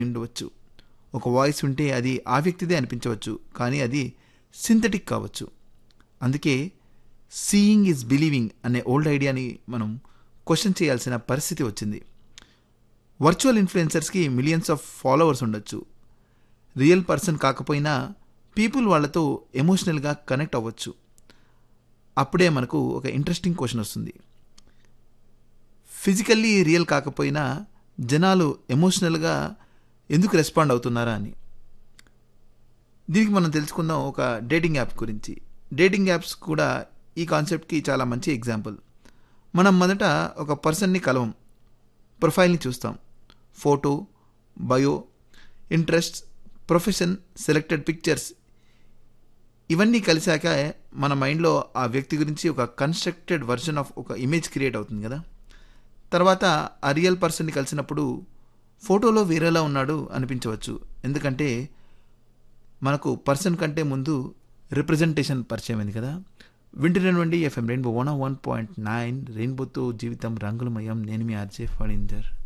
ఉండవచ్చు. ఒక వాయిస్ వింటే అది ఆ వ్యక్తిదే అనిపించవచ్చు, కానీ అది సింథటిక్ కావచ్చు. అందుకే సీయింగ్ ఈజ్ బిలీవింగ్ అనే ఓల్డ్ ఐడియాని మనం క్వశ్చన్ చేయాల్సిన పరిస్థితి వచ్చింది. వర్చువల్ ఇన్ఫ్లుయెన్సర్స్కి మిలియన్స్ ఆఫ్ ఫాలోవర్స్ ఉండొచ్చు. రియల్ పర్సన్ కాకపోయినా పీపుల్ వాళ్ళతో ఎమోషనల్గా కనెక్ట్ అవ్వచ్చు. అప్పుడే మనకు ఒక ఇంట్రెస్టింగ్ క్వశ్చన్ వస్తుంది. ఫిజికల్లీ రియల్ కాకపోయినా జనాలు ఎమోషనల్గా ఎందుకు రెస్పాండ్ అవుతున్నారా అని. దీనికి మనం తెలుసుకుందాం ఒక డేటింగ్ యాప్ గురించి. డేటింగ్ యాప్స్ కూడా ఈ కాన్సెప్ట్కి చాలా మంచి ఎగ్జాంపుల్. మనం మొదట ఒక పర్సన్ని కలవం, ప్రొఫైల్ని చూస్తాం. Photo, bio, interests, profession, selected pictures ఇవన్నీ కలిశాక మన మైండ్లో ఆ వ్యక్తి గురించి ఒక కన్స్ట్రక్టెడ్ వర్షన్ ఆఫ్ ఒక ఇమేజ్ క్రియేట్ అవుతుంది కదా. తర్వాత ఆ రియల్ పర్సన్ని కలిసినప్పుడు ఫోటోలో వేరేలా ఉన్నాడు అనిపించవచ్చు. ఎందుకంటే మనకు పర్సన్ కంటే ముందు రిప్రజెంటేషన్ పరిచయం అయింది కదా. వింటున్నటువంటి FM రెయిన్బో 101.9 రెయిన్బోతో జీవితం రంగులమయం. నేను మీ ఆర్జే ఫణీందర్.